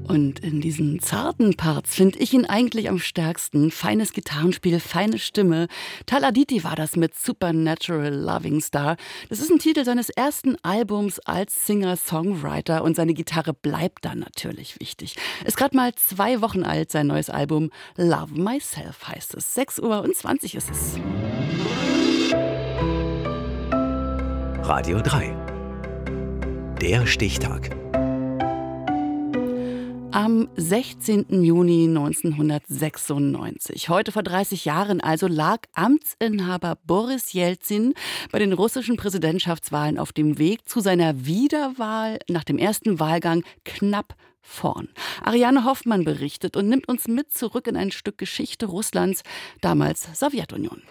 Und in diesen zarten Parts finde ich ihn eigentlich am stärksten. Feines Gitarrenspiel, feine Stimme. Tal Aditi war das mit Supernatural Loving Star. Das ist ein Titel seines ersten Albums als Singer-Songwriter und seine Gitarre bleibt dann natürlich wichtig. Ist gerade mal 2 Wochen alt, sein neues Album Love Myself heißt es. 6:20 Uhr ist es. Radio 3. Der Stichtag. Am 16. Juni 1996, heute vor 30 Jahren also, lag Amtsinhaber Boris Jelzin bei den russischen Präsidentschaftswahlen auf dem Weg zu seiner Wiederwahl nach dem ersten Wahlgang knapp vorn. Ariane Hoffmann berichtet und nimmt uns mit zurück in ein Stück Geschichte Russlands, damals Sowjetunion.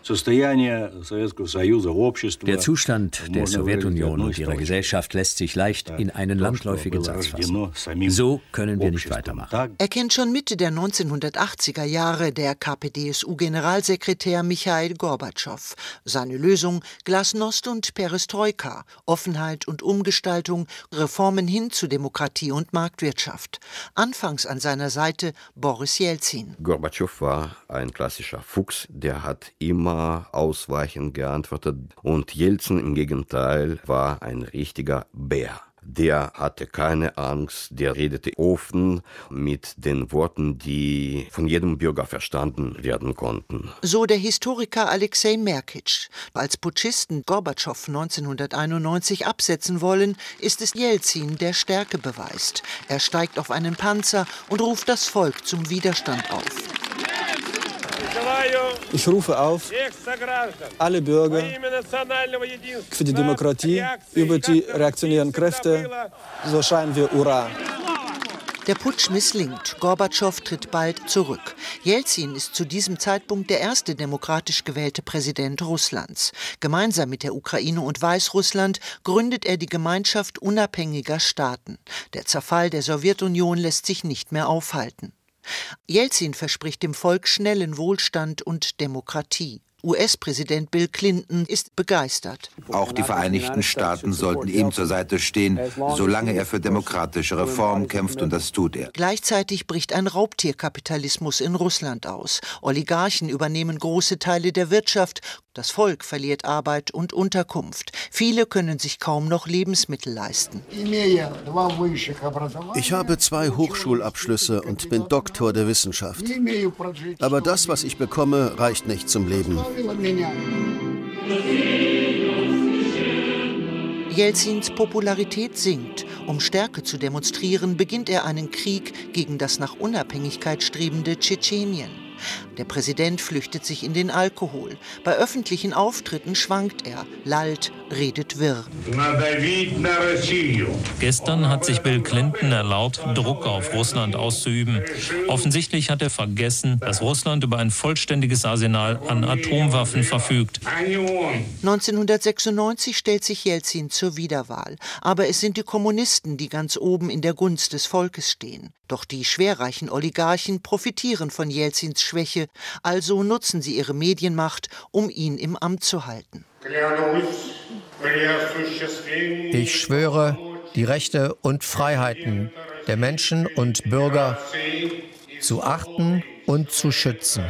Der Zustand der Sowjetunion und ihrer Gesellschaft lässt sich leicht in einen landläufigen Satz fassen. So können wir nicht weitermachen. Erkennt schon Mitte der 1980er Jahre der KPDSU-Generalsekretär Michail Gorbatschow. Seine Lösung: Glasnost und Perestroika, Offenheit und Umgestaltung, Reformen hin zu Demokratie und Marktwirtschaft. Anfangs an seiner Seite Boris Jelzin. Gorbatschow war ein klassischer Fuchs, der hat immer ausweichend geantwortet. Und Jelzin im Gegenteil war ein richtiger Bär. Der hatte keine Angst, der redete offen mit den Worten, die von jedem Bürger verstanden werden konnten. So der Historiker Alexei Merkitsch. Als Putschisten Gorbatschow 1991 absetzen wollen, ist es Jelzin, der Stärke beweist. Er steigt auf einen Panzer und ruft das Volk zum Widerstand auf. Ich rufe auf, alle Bürger für die Demokratie über die reaktionären Kräfte, so schreien wir Hurra. Der Putsch misslingt. Gorbatschow tritt bald zurück. Jelzin ist zu diesem Zeitpunkt der erste demokratisch gewählte Präsident Russlands. Gemeinsam mit der Ukraine und Weißrussland gründet er die Gemeinschaft unabhängiger Staaten. Der Zerfall der Sowjetunion lässt sich nicht mehr aufhalten. Jelzin verspricht dem Volk schnellen Wohlstand und Demokratie. US-Präsident Bill Clinton ist begeistert. Auch die Vereinigten Staaten sollten ihm zur Seite stehen, solange er für demokratische Reformen kämpft, und das tut er. Gleichzeitig bricht ein Raubtierkapitalismus in Russland aus. Oligarchen übernehmen große Teile der Wirtschaft. Das Volk verliert Arbeit und Unterkunft. Viele können sich kaum noch Lebensmittel leisten. Ich habe 2 Hochschulabschlüsse und bin Doktor der Wissenschaft. Aber das, was ich bekomme, reicht nicht zum Leben. Jelzins Popularität sinkt. Um Stärke zu demonstrieren, beginnt er einen Krieg gegen das nach Unabhängigkeit strebende Tschetschenien. Der Präsident flüchtet sich in den Alkohol. Bei öffentlichen Auftritten schwankt er, lallt, redet wirr. Gestern hat sich Bill Clinton erlaubt, Druck auf Russland auszuüben. Offensichtlich hat er vergessen, dass Russland über ein vollständiges Arsenal an Atomwaffen verfügt. 1996 stellt sich Jelzin zur Wiederwahl. Aber es sind die Kommunisten, die ganz oben in der Gunst des Volkes stehen. Doch die schwerreichen Oligarchen profitieren von Jelzins Schwäche, also nutzen sie ihre Medienmacht, um ihn im Amt zu halten. Ich schwöre, die Rechte und Freiheiten der Menschen und Bürger zu achten und zu schützen.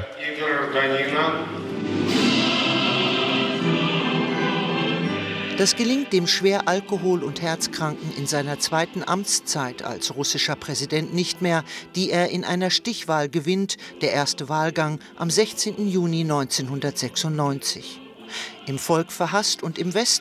Das gelingt dem schwer Alkohol- und Herzkranken in seiner zweiten Amtszeit als russischer Präsident nicht mehr, die er in einer Stichwahl gewinnt, der erste Wahlgang am 16. Juni 1996. Im Volk verhasst und im Westen